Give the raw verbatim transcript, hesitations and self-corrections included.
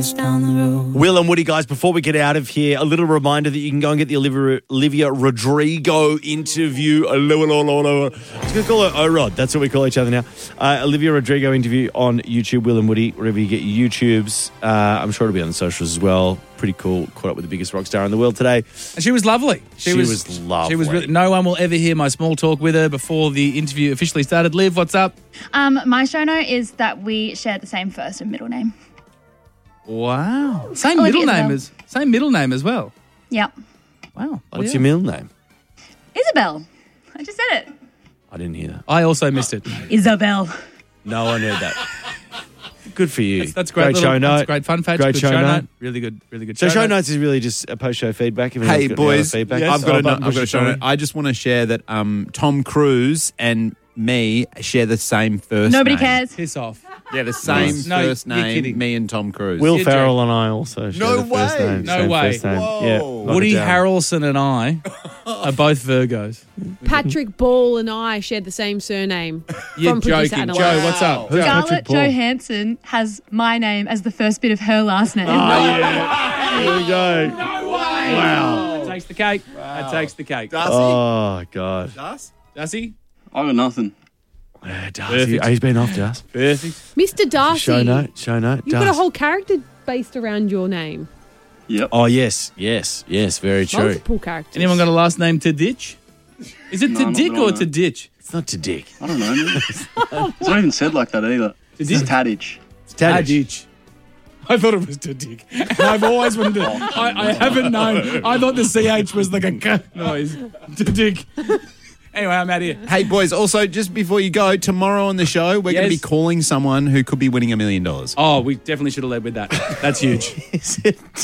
down the road. Will and Woody, guys, before we get out of here, a little reminder that you can go and get the Olivia, Olivia Rodrigo interview. I was going to call her O-Rod. That's what we call each other now. Uh, Olivia Rodrigo interview on YouTube, Will and Woody, wherever you get your YouTubes. Uh, I'm sure it'll be on the socials as well. Pretty cool. Caught up with the biggest rock star in the world today. And she was lovely. She, she was, was lovely. She was really, no one will ever hear my small talk with her before the interview officially started. Liv, what's up? Um, my show note is that we share the same first and middle name. Wow. Same Olivia middle name Isabel. as same middle name as well. Yep. Wow. What's your middle name? Isabel. I just said it. I didn't hear that. I also missed it. Isabel. No one heard that. Good for you. That's, that's great. Great little, show note. That's great fun fact. Great good show, show note. note. Really good. Really good. So show, show note. notes is really just a post-show feedback. If Hey, anyone's got any other boys. feedback. Yes. I've got, Oh, a, button I've got push a it, show Tommy. note. I just want to share that um, Tom Cruise and me share the same first Nobody name. cares. Piss off. Yeah, the same No, first you're name, kidding. me and Tom Cruise. Will You're Ferrell joking. and I also share No the first way. name. No same way. First name. Whoa. Yeah, lock Woody it down. Harrelson and I are both Virgos. Patrick Ball and I shared the same surname. You're from Producer joking. Anna Joe, Wang. what's up? Who's Scarlett Patrick Ball? Johansson has my name as the first bit of her last name. Oh, yeah. Here we go. Wow. That takes the cake. That takes the cake. Darcy? Oh, God. Us? Darcy? I got nothing. Uh, Darcy. Oh, he's been off, Darcy. Perfect. Mister Darcy. Show note. Show note. You've got a Darcy. whole character based around your name. Yep. Oh, yes. Yes. Yes. Very true. Multiple characters. Anyone got a last name to ditch? Is it No, to not dick that I or know. to ditch? It's not to dick. I don't know, man. It's not even said like that either. It's Did- Tadich. It's Ah, Tadic. ditch. I thought it was to dick. And I've always wanted to. I, I haven't known. I thought the C H was like a k noise. To dick. Anyway, I'm out of here. Hey, boys, also, just before you go, tomorrow on the show, we're going to Yes. be calling someone who could be winning a million dollars. Oh, we definitely should have led with that. That's huge. Is it